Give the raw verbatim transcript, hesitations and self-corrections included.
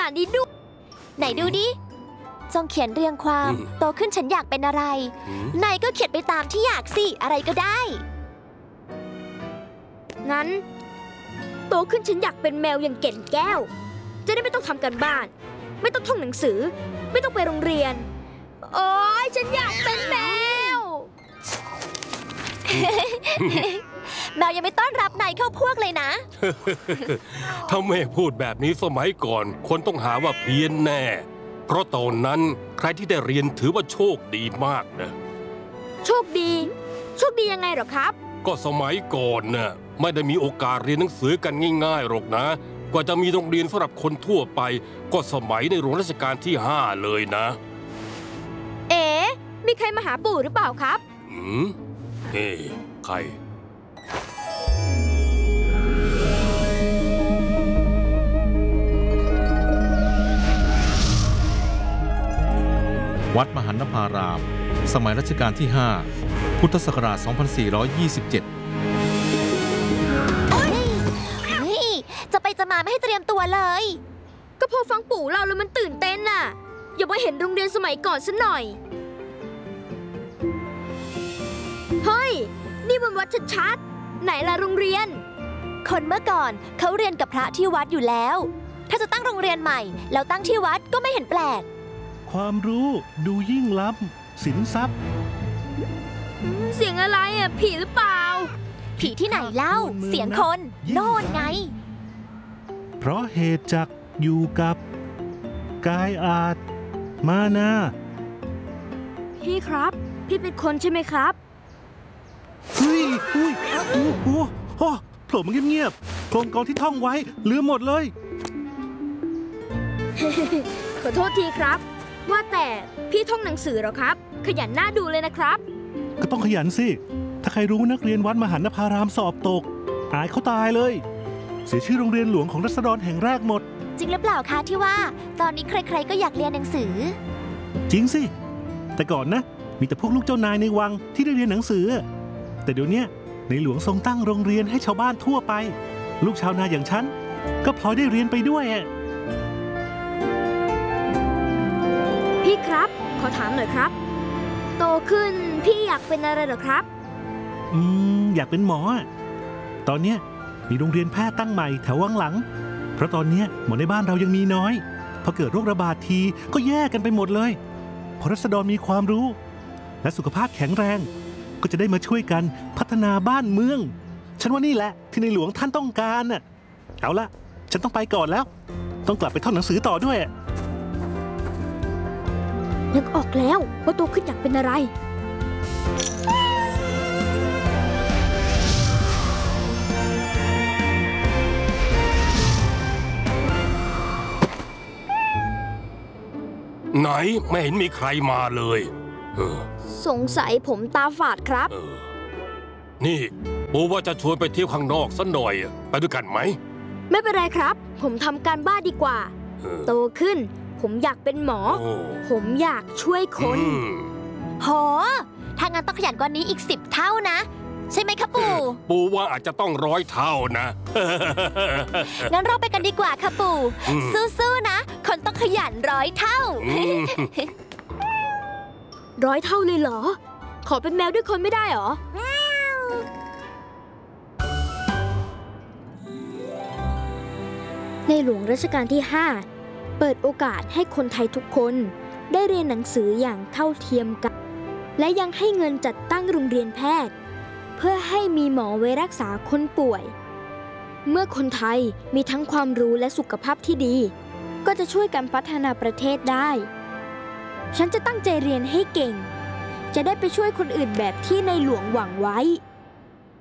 ดนี้ดูไหนดูดิจงเขียนเรียงความโตขึ้นฉันอยากเป็นอะไรนายก็เขียนไปตามที่อยากสิอะไรก็ได้งั้นโตขึ้นฉันอยากเป็นแมวอย่างเก่นแก้วจะได้ไม่ต้องทำการบ้านไม่ต้องท่องหนังสือไม่ต้องไปโรงเรียนโอ๊ยฉันอยากเป็นแมว แมวยังไม่ต้อนรับนายเข้าพวกเลยนะถ้าแม่พูดแบบนี้สมัยก่อนคนต้องหาว่าเพี้ยนแน่เพราะตอนนั้นใครที่ได้เรียนถือว่าโชคดีมากนะโชคดีโชคดียังไงหรอครับก็สมัยก่อนน่ะไม่ได้มีโอกาสเรียนหนังสือกันง่ายๆหรอกนะกว่าจะมีโรงเรียนสำหรับคนทั่วไปก็สมัยในหลวงรัชกาลที่ห้าเลยนะเอ๋มีใครมาหาปู่หรือเปล่าครับอืมเฮ้ใครวัดมหันนภารามสมัยรัชกาลที่ห้าพุทธศักราช สองพันสี่ร้อยยี่สิบเจ็ดเฮ้ยเฮ้ยจะไปจะมาไม่ให้เตรียมตัวเลยก็พอฟังปู่เราแล้วมันตื่นเต้นน่ะอย่าไปเห็นโรงเรียนสมัยก่อนซะหน่อยเฮ้ยนี่มันวัดชัดๆไหนล่ะโรงเรียนคนเมื่อก่อนเขาเรียนกับพระที่วัดอยู่แล้วถ้าจะตั้งโรงเรียนใหม่แล้วตั้งที่วัดก็ไม่เห็นแปลกความรู้ดูยิ่งล้ำสินทรัพย์เสียงอะไรอ่ะผีหรือเปล่าผีที่ไหนเล่าเสียงคนโน่นไงเพราะเหตุจักอยู่กับกายอาจมานาพี่ครับพี่เป็นคนใช่ไหมครับเฮ้ยอุ้ยโอ้โหโอ้โผล่มาเงียบๆโครงกรที่ท่องไว้ลืมหมดเลยขอโทษทีครับว่าแต่พี่ท่องหนังสือหรอครับขยันหน้าดูเลยนะครับก็ต้องขยันสิถ้าใครรู้นักเรียนวัดมหันนภารามสอบตกอายเขาตายเลยเสียชื่อโรงเรียนหลวงของราษฎรแห่งแรกหมดจริงหรือเปล่าคะที่ว่าตอนนี้ใครๆก็อยากเรียนหนังสือจริงสิแต่ก่อนนะมีแต่พวกลูกเจ้านายในวังที่ได้เรียนหนังสือแต่เดี๋ยวนี้ในหลวงทรงตั้งโรงเรียนให้ชาวบ้านทั่วไปลูกชาวนาอย่างฉันก็พลอยได้เรียนไปด้วยพี่ครับขอถามหน่อยครับโตขึ้นพี่อยากเป็นอะไรเหรอครับอืมอยากเป็นหมอตอนเนี้ยมีโรงเรียนแพทย์ตั้งใหม่แถววังหลังเพราะตอนนี้หมอในบ้านเรายังมีน้อยพอเกิดโรคระบาดทีก็แย่กันไปหมดเลยพอรัษฎรมีความรู้และสุขภาพแข็งแรงก็จะได้มาช่วยกันพัฒนาบ้านเมืองฉันว่านี่แหละที่ในหลวงท่านต้องการน่ะเอาละฉันต้องไปก่อนแล้วต้องกลับไปท่องหนังสือต่อด้วยนึกออกแล้วว่าโตขึ้นอยากเป็นอะไรไหนไม่เห็นมีใครมาเลยเออสงสัยผมตาฝาดครับเออนี่ปู่ว่าจะชวนไปเที่ยวข้างนอกสักหน่อยไปด้วยกันไหมไม่เป็นไรครับผมทำการบ้านดีกว่าโตขึ้นผมอยากเป็นหมอผมอยากช่วยคนโหถ้างั้นต้องขยันกว่านี้อีกสิบเท่านะใช่ไหมครับปู่ปู่ว่าอาจจะต้องร้อยเท่านะงั้นเราไปกันดีกว่าค่ะปู่สู้ๆนะคนต้องขยันร้อยเท่าร้อยเท่าเลยเหรอขอเป็นแมวด้วยคนไม่ได้เหรอในหลวงรัชกาลที่ห้าเปิดโอกาสให้คนไทยทุกคนได้เรียนหนังสืออย่างเท่าเทียมกันและยังให้เงินจัดตั้งโรงเรียนแพทย์เพื่อให้มีหมอไว้รักษาคนป่วยเมื่อคนไทยมีทั้งความรู้และสุขภาพที่ดีก็จะช่วยกันพัฒนาประเทศได้ฉันจะตั้งใจเรียนให้เก่งจะได้ไปช่วยคนอื่นแบบที่ในหลวงหวังไว้